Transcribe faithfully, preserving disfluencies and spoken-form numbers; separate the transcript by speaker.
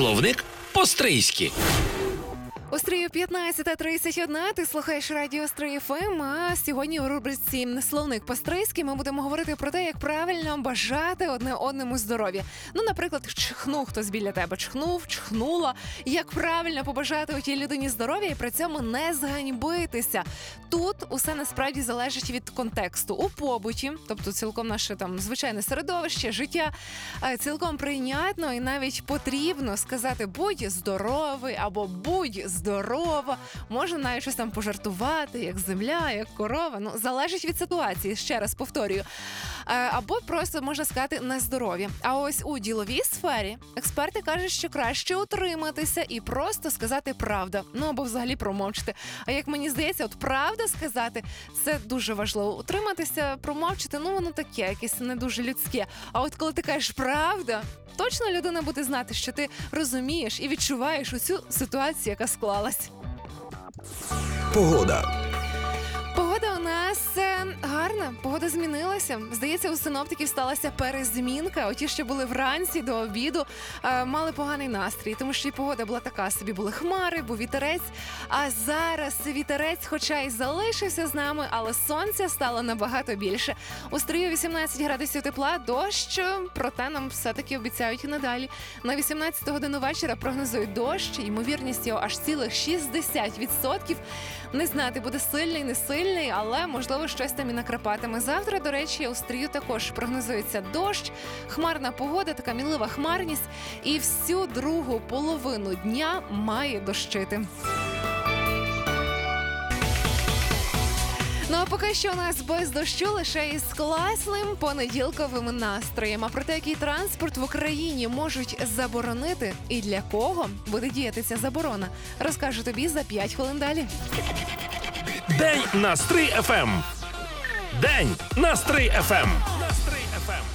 Speaker 1: Словник по-стрийськи.
Speaker 2: У Стрию п'ятнадцята тридцять одна, ти слухаєш радіо Стрий еф ем, а сьогодні у рубриці «Словник по-стрийськи» ми будемо говорити про те, як правильно бажати одне одному здоров'я. Ну, наприклад, чхнув хтось біля тебе, чхнув, чхнула. Як правильно побажати отій людині здоров'я і при цьому не зганьбитися. Тут усе насправді залежить від контексту. У побуті, тобто цілком наше там звичайне середовище, життя, цілком прийнятно і навіть потрібно сказати «будь здоровий» або «будь здоровий». Здорова, можна навіть щось там пожартувати, як земля, як корова. Ну, залежить від ситуації, ще раз повторюю. Або просто можна сказати нездоров'я. А ось у діловій сфері експерти кажуть, що краще утриматися і просто сказати правду. Ну, або взагалі промовчити. А як мені здається, от правда сказати, це дуже важливо. Утриматися, промовчити, ну, воно таке, якесь не дуже людське. А от коли ти кажеш правда, точно людина буде знати, що ти розумієш і відчуваєш оцю ситуацію, яка склалась.
Speaker 3: Погода.
Speaker 2: Погода у нас е, гарна, погода змінилася. Здається, у синоптиків сталася перезмінка. Оті, що були вранці до обіду, е, мали поганий настрій, тому що і погода була така собі. Були хмари, був вітерець. А зараз вітерець, хоча й залишився з нами, але сонця стало набагато більше. У Стрию вісімнадцять градусів тепла, дощ, проте нам все-таки обіцяють і надалі. На вісімнадцяту годину вечора прогнозують дощ, ймовірність його аж цілих шістдесят відсотків. Не знати, буде сильний, не сильний, але, можливо, щось там і накрапатиме. Завтра, до речі, у Стрию також прогнозується дощ, хмарна погода, така мінлива хмарність, і всю другу половину дня має дощити. Ну а поки що у нас без дощу, лише із класним понеділковим настроєм. А про те, який транспорт в Україні можуть заборонити і для кого буде діяти ця заборона, розкажу тобі за п'ять хвилин далі.
Speaker 1: День на Стрий еф ем. День на Стрий еф ем. На Стрий еф ем.